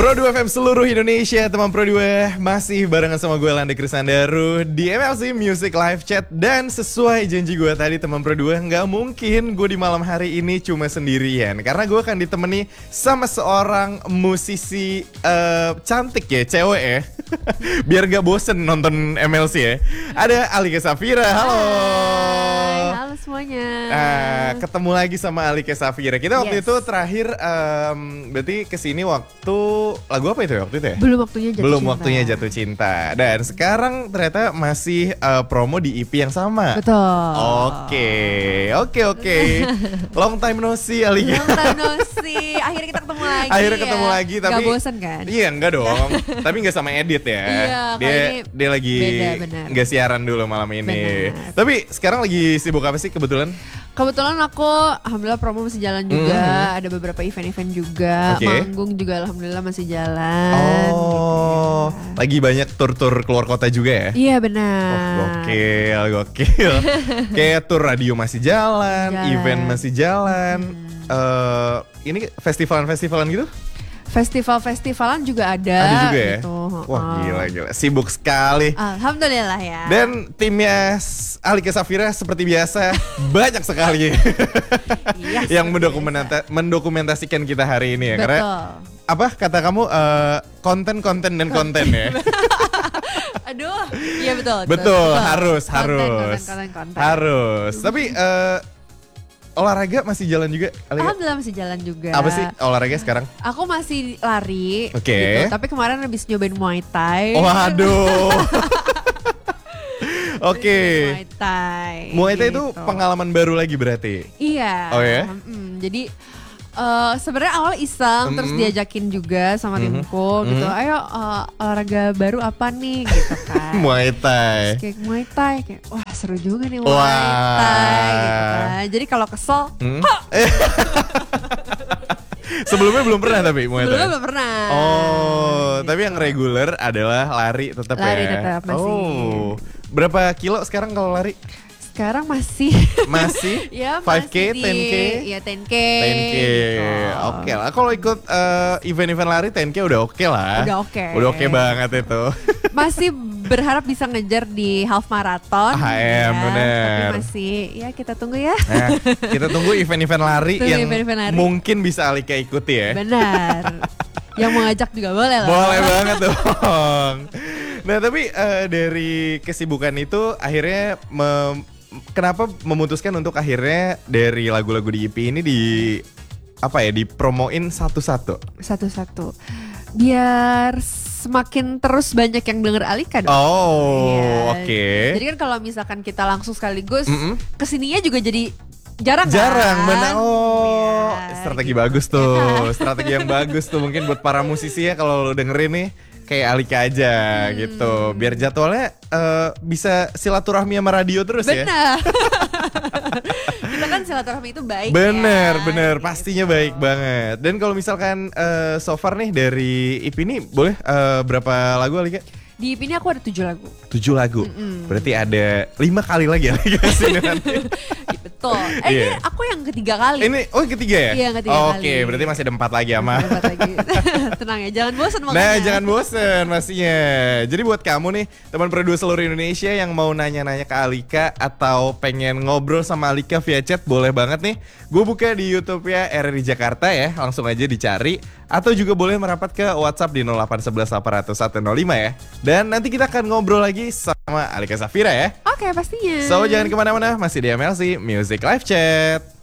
Pro 2 FM seluruh Indonesia, teman Pro 2 masih barengan sama gue Lande Krisandaru di MLC Music Live Chat. Dan sesuai janji gue tadi teman Pro 2, nggak mungkin gue di malam hari ini cuma sendirian, karena gue akan ditemani sama seorang musisi cantik ya, cewek ya. Biar gak bosen nonton MLC ya. Ada Alika Safira, halo. Hai, halo semuanya. Ketemu lagi sama Alika Safira. Kita waktu itu terakhir berarti kesini waktu lagu apa itu ya waktu itu ya? Belum waktunya jatuh cinta. Dan sekarang ternyata masih promo di EP yang sama. Betul. Oke. Long time no see Alika. Long time no see. Akhirnya kita ketemu lagi. Ketemu lagi tapi gak bosan kan? Iya, enggak dong. Tapi enggak sama edit ya. Iya, dia lagi enggak siaran dulu malam ini. Benar. Tapi sekarang lagi sibuk apa sih kebetulan? Kebetulan aku alhamdulillah promo masih jalan juga. Ada beberapa event-event juga. Manggung juga alhamdulillah masih jalan. Oh, gitu. Lagi banyak tur-tur keluar kota juga ya? Iya benar. Gokil. Kayak tur radio masih jalan, event masih jalan. Ini festivalan gitu? Festivalan juga ada. Ada juga ya? Gitu. Wah gila. Sibuk sekali. Alhamdulillah ya. Dan timnya Alika Safira seperti biasa banyak sekali yang mendokumentasikan kita hari ini ya. Betul. Karena apa kata kamu konten ya. Aduh, iya Betul, harus. Konten. Harus. Tapi olahraga masih jalan juga? Alhamdulillah masih jalan juga. Apa sih olahraga sekarang? Aku masih lari gitu. Tapi kemarin habis nyobain Muay Thai. Waduh. Muay Thai gitu. itu pengalaman baru lagi berarti? Iya. Oh ya? Jadi sebenarnya awal iseng terus diajakin juga sama timku gitu. Ayo olahraga baru apa nih gitu kan. Muay Thai. Kayak Muay Thai kayak wah seru juga nih Muay Thai gitu kan. Jadi kalau kesel Sebelumnya belum pernah tapi Muay Thai? Sebelumnya belum pernah. Gitu. Tapi yang reguler adalah lari tetap ya? Lari tetap masih. Berapa kilo sekarang kalau lari? Sekarang masih ya 5K, 10K? Ya 10K. Gitu. Oke lah. Kalau ikut event-event lari 10K udah oke lah. Udah oke banget itu. Masih berharap bisa ngejar di half marathon. HM bener. Tapi masih ya kita tunggu ya. Nah, kita tunggu event-event lari event-event lari. Mungkin bisa Alika ikuti ya. Benar. Yang mau ngajak juga boleh lah. Boleh banget dong. Nah tapi dari kesibukan itu akhirnya kenapa memutuskan untuk akhirnya dari lagu-lagu di EP ini dipromoin satu-satu? Biar semakin terus banyak yang denger Alika dong. Oke. Jadi kan kalau misalkan kita langsung sekaligus kesininya juga jadi jarang benar. Strategi bagus tuh. Strategi yang bagus tuh mungkin buat para musisi ya kalau lo dengerin nih. Kayak Alika aja gitu. Biar jadwalnya bisa silaturahmi sama radio terus ya. Benar. Kita kan silaturahmi itu baik. Bener. Pastinya baik banget. Dan kalau misalkan so far nih dari EP ini boleh berapa lagu Alika? Di EP ini aku ada 7 lagu. 7 lagu? Berarti ada 5 kali lagi Alika sini nanti. Betul. Ini aku yang ketiga kali. Ini yang ketiga ya? Iya, yang ketiga kali. Oke, berarti masih ada 4 lagi ama. 4 lagi. Tenang ya, jangan bosan makanya. Nah, jangan bosan pastinya. Jadi buat kamu nih, teman Pro 2 seluruh Indonesia yang mau nanya-nanya ke Alika atau pengen ngobrol sama Alika via chat, boleh banget nih. Gue buka di YouTube ya RRI Jakarta ya, langsung aja dicari. Atau juga boleh merapat ke WhatsApp di 0811 800 105 ya. Dan nanti kita akan ngobrol lagi sama Alika Safira ya. Oke, pastinya. So, jangan kemana-mana, masih di MLC Music Live Chat.